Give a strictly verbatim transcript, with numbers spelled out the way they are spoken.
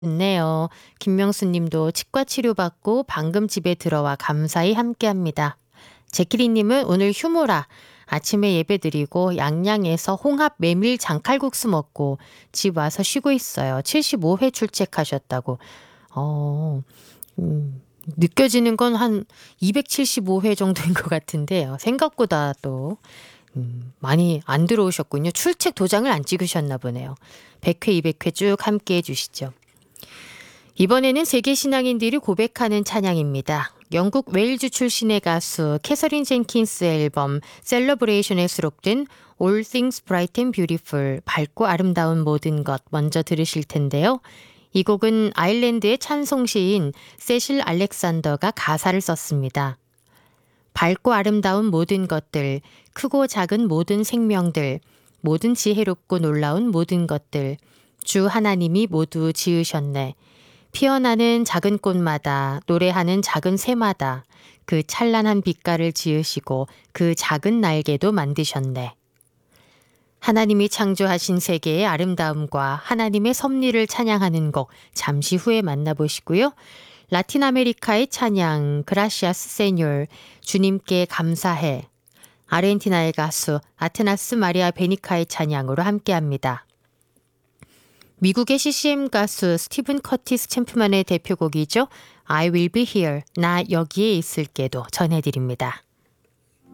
좋네요. 김명수 님도 치과 치료받고 방금 집에 들어와 감사히 함께합니다. 제키리 님은 오늘 휴무라 아침에 예배드리고 양양에서 홍합 메밀 장칼국수 먹고 집 와서 쉬고 있어요. 칠십오 회 출첵하셨다고. 어, 음, 느껴지는 건 한 이백칠십오 회 정도인 것 같은데요. 생각보다 또 음, 많이 안 들어오셨군요. 출첵 도장을 안 찍으셨나 보네요. 백 회, 이백 회 쭉 함께 해주시죠. 이번에는 세계 신앙인들이 고백하는 찬양입니다. 영국 웨일즈 출신의 가수 캐서린 젠킨스의 앨범 셀러브레이션에 수록된 All Things Bright and Beautiful, 밝고 아름다운 모든 것 먼저 들으실 텐데요. 이 곡은 아일랜드의 찬송시인 세실 알렉산더가 가사를 썼습니다. 밝고 아름다운 모든 것들, 크고 작은 모든 생명들, 모든 지혜롭고 놀라운 모든 것들, 주 하나님이 모두 지으셨네. 피어나는 작은 꽃마다, 노래하는 작은 새마다 그 찬란한 빛깔을 지으시고 그 작은 날개도 만드셨네. 하나님이 창조하신 세계의 아름다움과 하나님의 섭리를 찬양하는 곡 잠시 후에 만나보시고요. 라틴 아메리카의 찬양 그라시아스 세뇨, 주님께 감사해. 아르헨티나의 가수 아테나스 마리아 베니카의 찬양으로 함께합니다. 미국의 씨씨엠 가수 스티븐 커티스 챔프만의 대표곡이죠. I will be here. 나 여기에 있을게도 전해드립니다.